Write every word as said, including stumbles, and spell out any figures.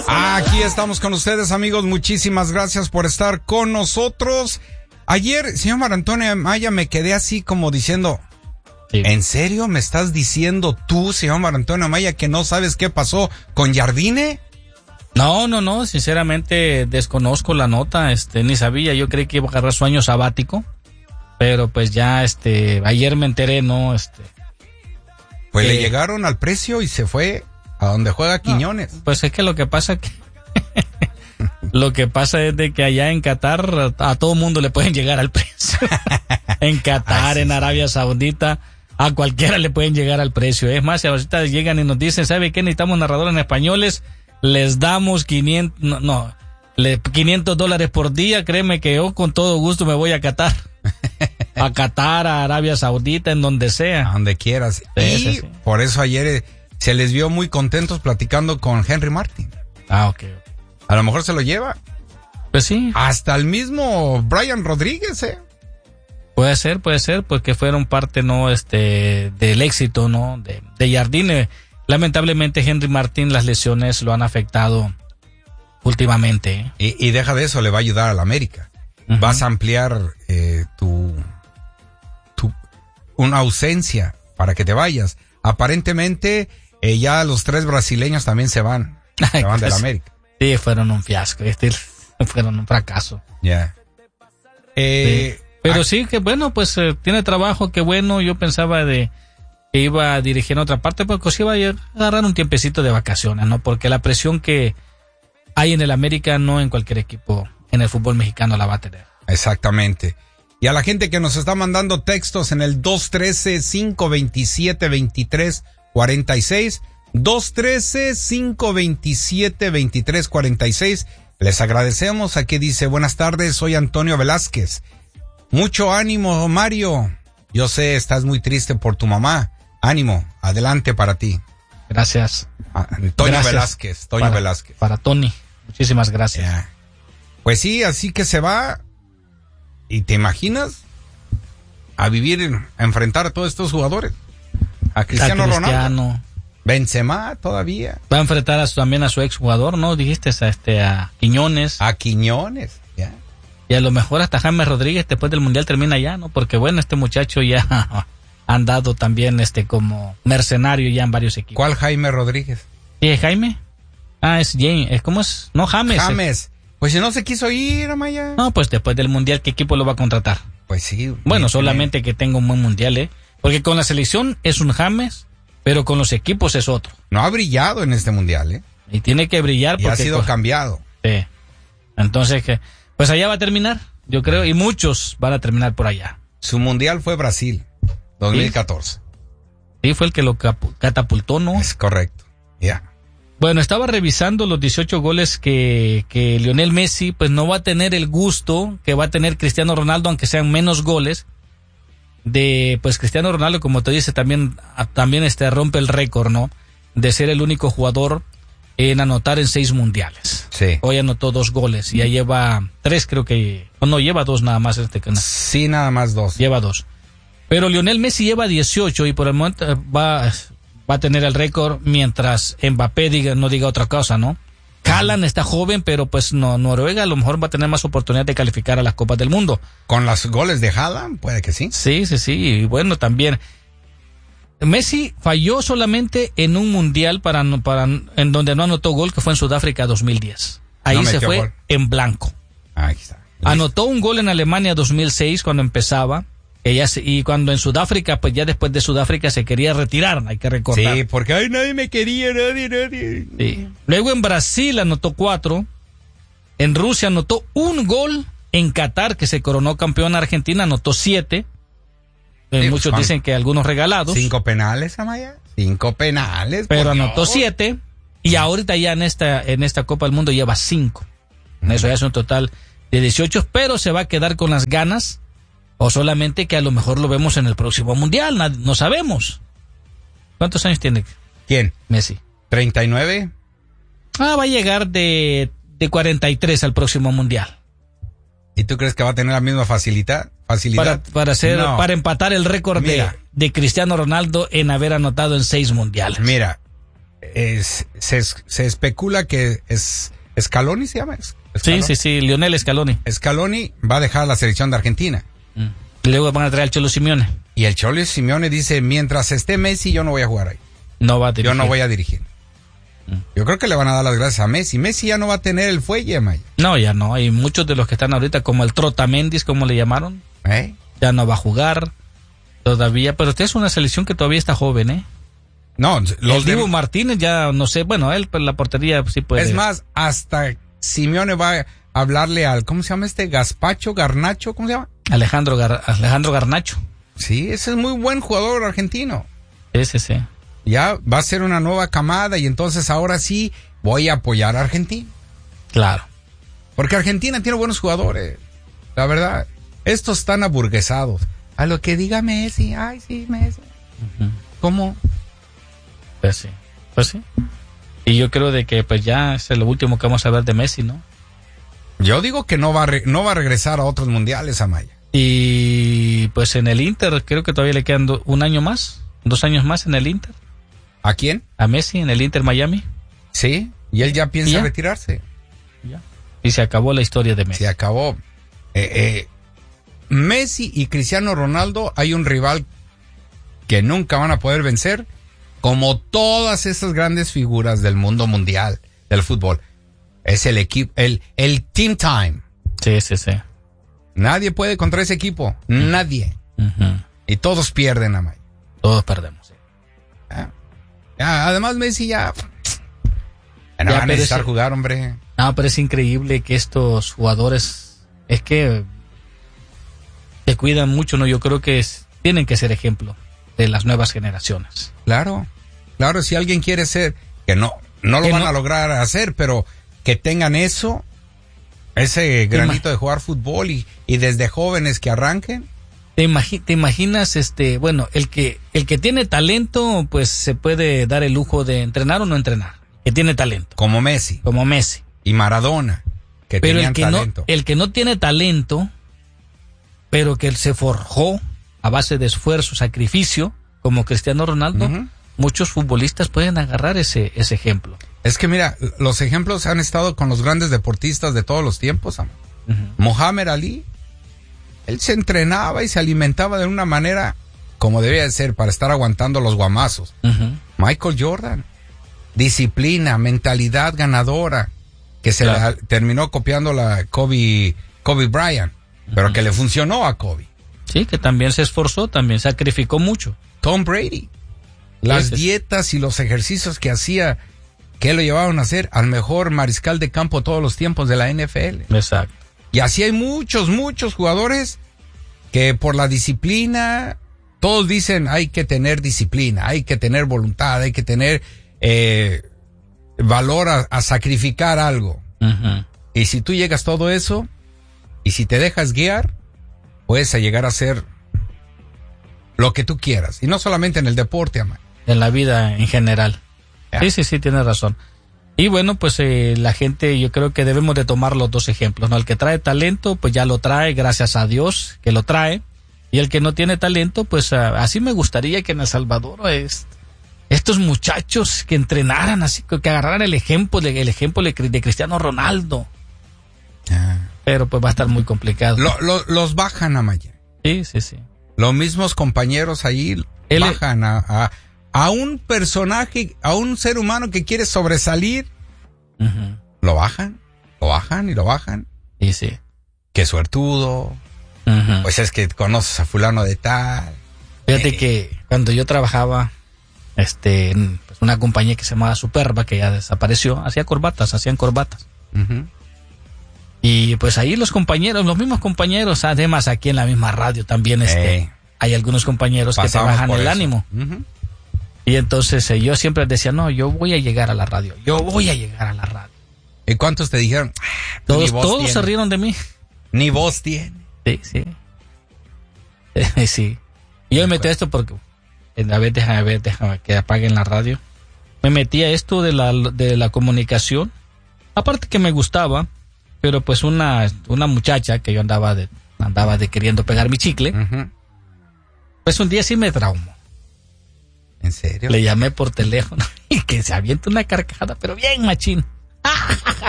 Aquí estamos con ustedes, amigos. Muchísimas gracias por estar con nosotros. Ayer, señor Marantonio Amaya, me quedé así como diciendo, sí. ¿En serio me estás diciendo tú, señor Marantonio Amaya, que no sabes qué pasó con Jardine? No, no, no, sinceramente desconozco la nota, este, ni sabía, yo creí que iba a agarrar su año sabático, pero pues ya, este, ayer me enteré, ¿no? Este. Pues eh, le llegaron al precio y se fue a donde juega Quiñones. No, pues es que lo que pasa que lo que pasa es de que allá en Qatar a, a todo mundo le pueden llegar al precio. En Qatar, en Arabia Saudita, a cualquiera le pueden llegar al precio. Es más, si ahorita llegan y nos dicen, ¿sabe qué? Necesitamos narradores en españoles, les damos quinientos, no, no le, quinientos dólares por día. Créeme que yo con todo gusto me voy a Qatar. A Qatar, a Arabia Saudita, en donde sea. A donde quieras. Sí, y sí, sí. Por eso ayer eh, se les vio muy contentos platicando con Henry Martin. Ah, ok. A lo mejor se lo lleva. Pues sí. Hasta el mismo Brian Rodríguez, ¿eh? Puede ser, puede ser, porque fueron parte, ¿no? Este, del éxito, ¿no? De, de Jardine. Lamentablemente, Henry Martin, las lesiones lo han afectado últimamente. ¿eh? Y, y deja de eso, le va a ayudar a la América. Uh-huh. Vas a ampliar eh, tu, tu, una ausencia para que te vayas. Aparentemente, eh, ya los tres brasileños también se van. Se van de la América. Sí, fueron un fiasco, este, fueron un fracaso. Ya. Yeah. Eh, sí. Pero sí, que bueno, pues eh, tiene trabajo, que bueno. Yo pensaba de que iba a dirigir en otra parte, porque se iba a agarrar un tiempecito de vacaciones, ¿no? Porque la presión que hay en el América, no en cualquier equipo en el fútbol mexicano la va a tener. Exactamente. Y a la gente que nos está mandando textos en el dos uno tres, cinco dos siete, dos tres cuatro seis, dos uno tres, cinco dos siete, dos tres cuatro seis. Les agradecemos. Aquí dice, buenas tardes, soy Antonio Velázquez. Mucho ánimo, Mario. Yo sé, estás muy triste por tu mamá. Ánimo, adelante para ti. Gracias. Antonio gracias. Velázquez, Toño para, Velázquez. Para Tony, muchísimas gracias. Yeah. Pues sí, así que se va. ¿Y te imaginas? A vivir, a enfrentar a todos estos jugadores. A Cristiano, a Cristiano. Ronaldo. Benzema todavía. Va a enfrentar a su, también a su exjugador, ¿no? Dijiste a, este, a Quiñones. A Quiñones, ya. Yeah. Y a lo mejor hasta James Rodríguez después del Mundial termina ya, ¿no? Porque bueno, este muchacho ya ha andado también este como mercenario ya en varios equipos. ¿Cuál Jaime Rodríguez? ¿Sí es Jaime? Ah, es James. ¿Es ¿Cómo es? No, James. James. Es. Pues si no se quiso ir, Amaya. No, pues después del Mundial, ¿qué equipo lo va a contratar? Pues sí. Bueno, solamente bien. Que tenga un buen Mundial, ¿eh? Porque con la selección es un James, pero con los equipos es otro. No ha brillado en este Mundial, ¿eh? Y tiene que brillar porque... Y ha sido pues, cambiado. Sí. Entonces, que pues allá va a terminar, yo creo, y muchos van a terminar por allá. Su Mundial fue Brasil, dos mil catorce. Sí, fue el que lo catapultó, ¿no? Es correcto, ya. Yeah. Bueno, estaba revisando los dieciocho goles que, que Lionel Messi, pues no va a tener el gusto que va a tener Cristiano Ronaldo, aunque sean menos goles. De, pues Cristiano Ronaldo, como te dice, también, también este rompe el récord, ¿no? De ser el único jugador en anotar en seis mundiales. Sí. Hoy anotó dos goles y ya lleva tres, creo que, o no, lleva dos nada más este canal. Sí, nada más dos. Lleva dos. Pero Lionel Messi lleva dieciocho y por el momento va, va a tener el récord mientras Mbappé diga, no diga otra cosa, ¿no? Haaland está joven, pero pues no, Noruega a lo mejor va a tener más oportunidad de calificar a las Copas del Mundo. ¿Con los goles de Haaland? Puede que sí. Sí, sí, sí. Y bueno, también Messi falló solamente en un mundial para, para en donde no anotó gol, que fue en Sudáfrica dos mil diez. Ahí no se fue gol. En blanco. Ahí está. Listo. Anotó un gol en Alemania dos mil seis cuando empezaba. Ella se, y cuando en Sudáfrica, pues ya después de Sudáfrica se quería retirar, hay que recordar. Sí, porque ay, nadie me quería, nadie, nadie. Sí. Luego en Brasil anotó cuatro. En Rusia anotó un gol. En Qatar, que se coronó campeón, Argentina anotó siete. Eh, sí, muchos pues, dicen que algunos regalados. Cinco penales, Amaya. Cinco penales. Pero anotó siete. Y ahorita ya en esta, en esta Copa del Mundo lleva cinco. Uh-huh. Eso ya es un total de dieciocho, pero se va a quedar con las ganas. O solamente que a lo mejor lo vemos en el próximo Mundial, no, no sabemos. ¿Cuántos años tiene? ¿Quién? Messi. ¿treinta y nueve? Ah, va a llegar de, de cuarenta y tres al próximo Mundial. ¿Y tú crees que va a tener la misma facilidad? facilidad? Para, para, hacer, no. para empatar el récord de, de Cristiano Ronaldo en haber anotado en seis Mundiales. Mira, es, se, se especula que es Scaloni, se llama. Scaloni. Sí, sí, sí, Lionel Scaloni. Scaloni va a dejar la selección de Argentina. Mm. Y luego van a traer al Cholo Simeone. Y el Cholo Simeone dice, mientras esté Messi, yo no voy a jugar ahí. No va a dirigir. Yo no voy a dirigir. Mm. Yo creo que le van a dar las gracias a Messi. Messi ya no va a tener el fuelle, Maya. No, ya no. Hay muchos de los que están ahorita, como el Trotamendis, como le llamaron. ¿Eh? Ya no va a jugar todavía. Pero usted es una selección que todavía está joven, ¿eh? No, los el Dibu de... Martínez ya, no sé, bueno, él pues, la portería sí puede. Es más, hasta Simeone va a hablarle al, ¿cómo se llama este? Gaspacho, Garnacho, ¿cómo se llama? Alejandro Gar, Alejandro Garnacho. Sí, ese es muy buen jugador argentino. Sí, sí, sí. Ya va a ser una nueva camada y entonces ahora sí voy a apoyar a Argentina. Claro. Porque Argentina tiene buenos jugadores. La verdad, estos están aburguesados. A lo que diga Messi, ay sí, Messi. Uh-huh. ¿Cómo? Pues sí, pues sí. Y yo creo de que pues ya es lo último que vamos a ver de Messi, ¿no? Yo digo que no va a, re, no va a regresar a otros mundiales, Amaya. Y pues en el Inter creo que todavía le quedan do, un año más, dos años más en el Inter. ¿A quién? A Messi en el Inter Miami. Sí, y él ya piensa ya? retirarse. Ya. Y se acabó la historia de Messi. Se acabó. Eh, eh, Messi y Cristiano Ronaldo, hay un rival que nunca van a poder vencer, como todas esas grandes figuras del mundo mundial del fútbol. Es el equipo, el, el team time. Sí, sí, sí. Nadie puede contra ese equipo. Nadie. Uh-huh. Y todos pierden, Amay. Todos perdemos. Sí. Ya. Ya, además, Messi ya. Ya no ya, va a necesitar es, jugar, hombre. No, pero es increíble que estos jugadores. Es que. Se cuidan mucho, ¿no? Yo creo que es, tienen que ser ejemplo de las nuevas generaciones. Claro. Claro, si alguien quiere ser. Que no. No lo que van no, a lograr hacer, pero que tengan eso. Ese granito de jugar fútbol y, y desde jóvenes que arranquen. ¿Te, imagi- te imaginas, este, bueno, el que el que tiene talento, pues se puede dar el lujo de entrenar o no entrenar. Que tiene talento. Como Messi. Como Messi. Y Maradona, que pero tenían el que talento. No, el que no tiene talento, pero que él se forjó a base de esfuerzo, sacrificio, como Cristiano Ronaldo, uh-huh. Muchos futbolistas pueden agarrar ese, ese ejemplo. Es que mira, los ejemplos han estado con los grandes deportistas de todos los tiempos. Uh-huh. Mohamed Ali, él se entrenaba y se alimentaba de una manera como debía de ser para estar aguantando los guamazos. Uh-huh. Michael Jordan, disciplina, mentalidad ganadora, que se claro. la terminó copiando la Kobe, Kobe Bryant, uh-huh. pero que le funcionó a Kobe. Sí, que también se esforzó, también sacrificó mucho. Tom Brady, las sí, sí. dietas y los ejercicios que hacía, que lo llevaban a hacer al mejor mariscal de campo todos los tiempos de la N F L. Exacto. Y así hay muchos, muchos jugadores que por la disciplina, todos dicen hay que tener disciplina, hay que tener voluntad, hay que tener eh, valor a, a sacrificar algo. Uh-huh. Y si tú llegas todo eso, y si te dejas guiar, puedes llegar a ser lo que tú quieras. Y no solamente en el deporte, Amay. En la vida en general. Ya. Sí, sí, sí, tienes razón. Y bueno, pues eh, la gente, yo creo que debemos de tomar los dos ejemplos, ¿no? El que trae talento, pues ya lo trae, gracias a Dios que lo trae. Y el que no tiene talento, pues uh, así me gustaría que en El Salvador es, estos muchachos que entrenaran así, que agarraran el ejemplo, el ejemplo de, de Cristiano Ronaldo. Ya. Pero pues va a estar muy complicado. Lo, lo, los bajan, Amaya. Sí, sí, sí. Los mismos compañeros ahí Él bajan a, a, a un personaje, a un ser humano que quiere sobresalir. Uh-huh. Lo bajan, lo bajan y lo bajan. Sí, sí. Qué suertudo. Uh-huh. Pues es que conoces a fulano de tal. Fíjate eh. que cuando yo trabajaba este, en pues, una compañía que se llamaba Superba, que ya desapareció, hacía corbatas, hacían corbatas. Uh-huh. Y pues ahí los compañeros, los mismos compañeros, además aquí en la misma radio también este, eh. hay algunos compañeros Pasamos que te bajan el eso. ánimo. Uh-huh. Y entonces eh, yo siempre decía, no, yo voy a llegar a la radio, yo voy a llegar a la radio. ¿Y cuántos te dijeron? Ah, todos todos se rieron de mí. Ni voz tiene. Sí, sí. sí. Y yo me metí a esto porque, a ver, déjame ver, déjame que apaguen la radio. Me metí a esto de la, de la comunicación. Aparte que me gustaba, pero pues una, una muchacha que yo andaba de, andaba de queriendo pegar mi chicle, uh-huh. pues un día sí me traumó. ¿En serio? Le llamé por teléfono y que se avienta una carcajada, pero bien machín.